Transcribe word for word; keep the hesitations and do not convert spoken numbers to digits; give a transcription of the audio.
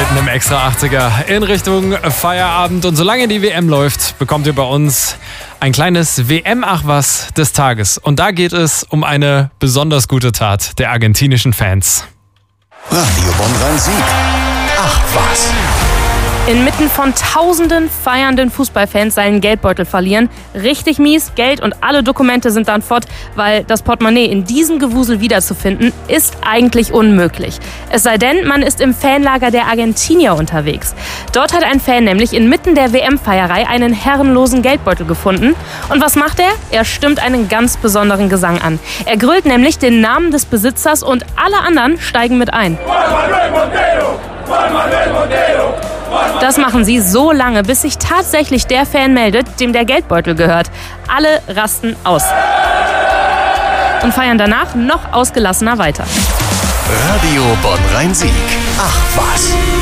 einem extra achtziger in Richtung Feierabend. Und solange die W M läuft, bekommt ihr bei uns ein kleines W M-Ach-Was des Tages. Und da geht es um eine besonders gute Tat der argentinischen Fans. Radio Bonn-Rhein-Sieg. Ach was. Inmitten von tausenden feiernden Fußballfans seinen Geldbeutel verlieren. Richtig mies, Geld und alle Dokumente sind dann fort, weil das Portemonnaie in diesem Gewusel wiederzufinden, ist eigentlich unmöglich. Es sei denn, man ist im Fanlager der Argentinier unterwegs. Dort hat ein Fan nämlich inmitten der W M-Feierei einen herrenlosen Geldbeutel gefunden. Und was macht er? Er stimmt einen ganz besonderen Gesang an. Er grölt nämlich den Namen des Besitzers und alle anderen steigen mit ein. Das machen sie so lange, bis sich tatsächlich der Fan meldet, dem der Geldbeutel gehört. Alle rasten aus und feiern danach noch ausgelassener weiter. Radio Bonn-Rhein-Sieg. Ach was.